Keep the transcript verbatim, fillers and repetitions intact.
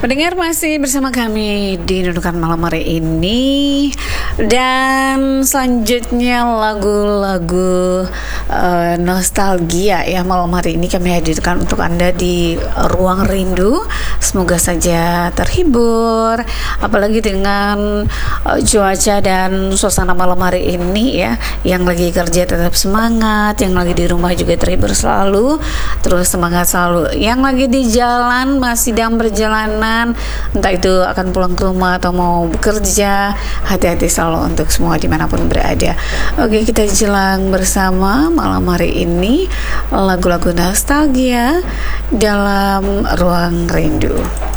Pendengar masih bersama kami di Nunukan Malam hari ini. Dan selanjutnya lagu-lagu uh, nostalgia ya. Malam hari ini kami hadirkan untuk Anda di Ruang Rindu. Semoga saja terhibur, apalagi dengan uh, cuaca dan suasana malam hari ini ya. Yang lagi kerja tetap semangat, yang lagi di rumah juga terhibur selalu, terus semangat selalu. Yang lagi di jalan masih dalam perjalanan, entah itu akan pulang ke rumah atau mau bekerja, hati-hati selalu untuk semua dimanapun berada. Oke, kita jelang bersama malam hari ini lagu-lagu nostalgia dalam Ruang Rindu.